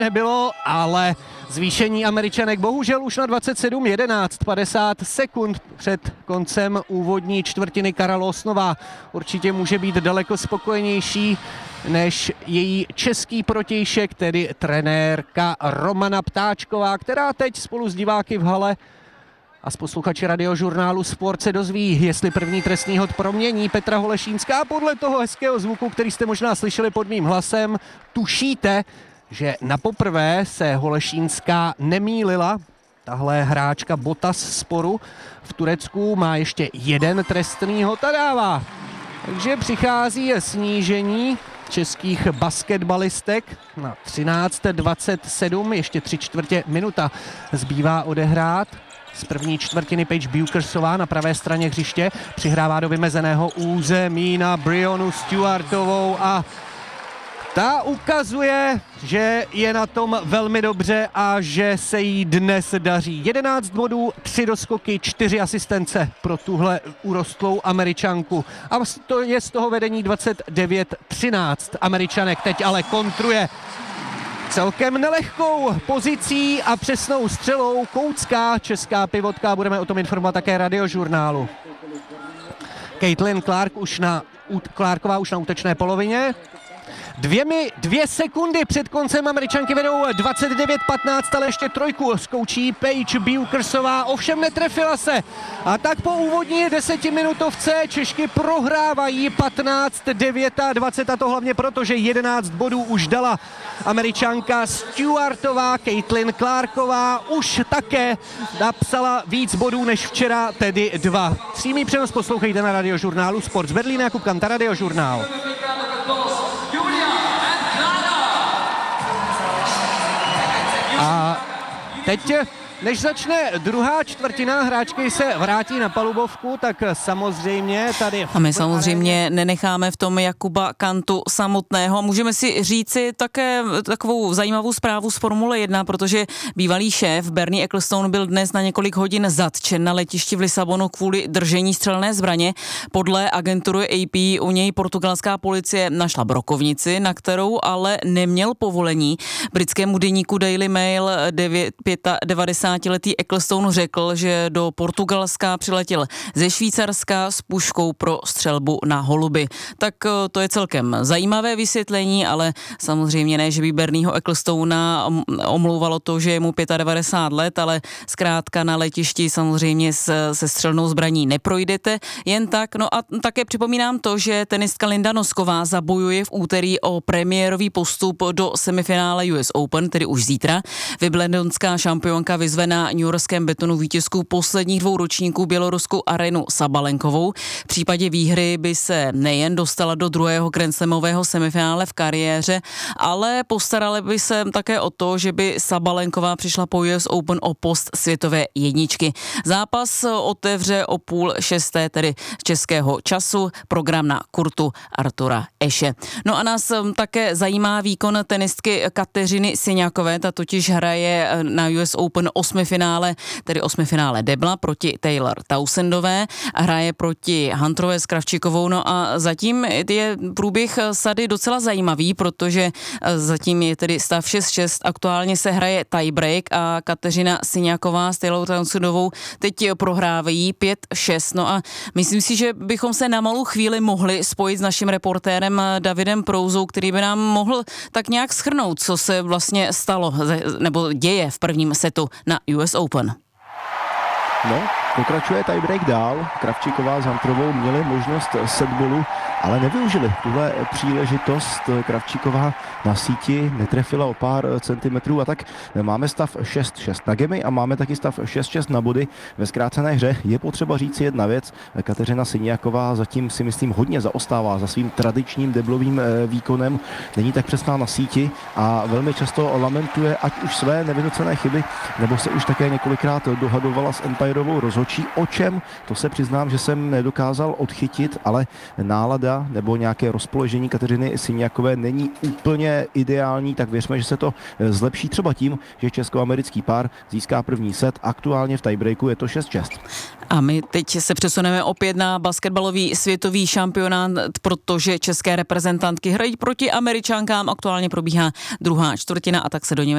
nebylo, ale zvýšení Američanek bohužel už na 27:11, 50 sekund před koncem úvodní čtvrtiny. Kara Losnová určitě může být daleko spokojenější než její český protějšek, tedy trenérka Romana Ptáčková, která teď spolu s diváky v hale a s posluchači radiožurnálu Sport se dozví, jestli první trestný hod promění Petra Holešínská. Podle toho hezkého zvuku, který jste možná slyšeli pod mým hlasem, tušíte, že napoprvé se Holešínská nemýlila. Tahle hráčka Botas Sporu v Turecku má ještě jeden trestný hod a dává. Takže přichází snížení českých basketbalistek na 13:27, ještě 3/4 minuta zbývá odehrát. Z první čtvrtiny Paige Bukersová na pravé straně hřiště přihrává do vymezeného území na Brionu Stewartovou a ta ukazuje, že je na tom velmi dobře a že se jí dnes daří. 11 bodů, 3 doskoky, 4 asistence pro tuhle urostlou Američanku. A to je z toho vedení 29:13. Američanek teď ale kontruje celkem nelehkou pozicí a přesnou střelou koutská česká pivotka. Budeme o tom informovat také radiožurnálu. Caitlin Clarková už na útočné polovině. 2 sekundy před koncem Američanky vedou 29:15, ale ještě trojku zkouší Paige Bukersová, ovšem netrefila se. A tak po úvodní 10minutovce Češky prohrávají 15:29 a to hlavně proto, že 11 bodů už dala Američanka Stewartová. Caitlin Clarková už také napsala víc bodů než včera, tedy 2. Přímý přenos poslouchejte na radiožurnálu Sport z Berlína, Jakub Kanta, radiožurnál. A teď, než začne druhá čtvrtina, hráčky se vrátí na palubovku, tak samozřejmě tady... A my samozřejmě nenecháme v tom Jakuba Kantu samotného. Můžeme si říci také takovou zajímavou zprávu z Formule 1, protože bývalý šéf Bernie Ecclestone byl dnes na několik hodin zatčen na letišti v Lisabonu kvůli držení střelné zbraně. Podle agentury AP u něj portugalská policie našla brokovnici, na kterou ale neměl povolení. Britskému deníku Daily Mail 90letý Ecclestone řekl, že do Portugalska přiletěl ze Švýcarska s puškou pro střelbu na holuby. Tak to je celkem zajímavé vysvětlení, ale samozřejmě ne, že by Bernieho Ecclestonea omlouvalo to, že je mu 95 let, ale zkrátka na letišti samozřejmě se střelnou zbraní neprojdete jen tak. No a také připomínám to, že tenistka Linda Nosková zabojuje v úterý o premiérový postup do semifinále US Open, tedy už zítra. Wimbledonská šampionka vyzve na newyorském Betonu vítězku posledních 2 ročníků běloruskou Arenu Sabalenkovou. V případě výhry by se nejen dostala do druhého grandslamového semifinále v kariéře, ale postarala by se také o to, že by Sabalenková přišla po US Open o post světové jedničky. Zápas otevře o 5:30, tedy českého času, program na kurtu Artura Ashe. No a nás také zajímá výkon tenistky Kateřiny Siňákové, ta totiž hraje na US Open 8. finále debla proti Taylor Townsendové, hraje proti Hunterové s Kravčikovou, no a zatím je průběh sady docela zajímavý, protože zatím je tedy stav 6-6, aktuálně se hraje tiebreak a Kateřina Siňáková s Taylor Townsendovou teď prohrávají 5-6, no a myslím si, že bychom se na malou chvíli mohli spojit s naším reportérem Davidem Prouzou, který by nám mohl tak nějak shrnout, co se vlastně stalo nebo děje v prvním setu na US Open. No, pokračuje tiebreak dál. Kravčíková s Hunterovou měli možnost setballu, ale nevyužili tuhle příležitost. Kravčíková na síti netrefila o pár centimetrů a tak máme stav 6-6 na gemy a máme taky stav 6-6 na body ve zkrácené hře. Je potřeba říct jedna věc, Kateřina Siňáková zatím si myslím hodně zaostává za svým tradičním deblovým výkonem, není tak přesná na síti a velmi často lamentuje ať už své nevynucené chyby, nebo se už také několikrát dohadovala s Empirovou rozhodčí, o čem, to se přiznám, že jsem nedokázal odchytit, ale nálada nálada nebo nějaké rozpoložení Kateřiny Siniakové není úplně ideální, tak věřme, že se to zlepší třeba tím, že česko-americký pár získá první set. Aktuálně v tiebreaku je to 6-6. A my teď se přesuneme opět na basketbalový světový šampionát, protože české reprezentantky hrají proti Američankám. Aktuálně probíhá druhá čtvrtina a tak se do něj